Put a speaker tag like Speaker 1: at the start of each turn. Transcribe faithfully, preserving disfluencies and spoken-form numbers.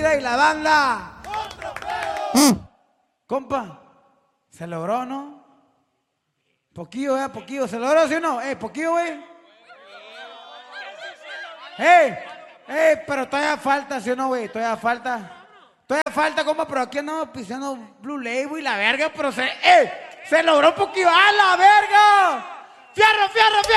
Speaker 1: y la banda. Compa, se logró, ¿no? Poquillo, ¿eh? Poquillo. ¿Se logró, sí o no? Eh, poquillo, güey. ¡Eh! ¡Eh! Pero todavía falta, ¿sí o no, güey? Todavía falta. Todavía falta, compa, pero aquí andamos pisando Blue Label y la verga, pero se... ¡Eh! ¡Se logró poquillo! ¡A la verga! ¡Fierro, fierro, fierro!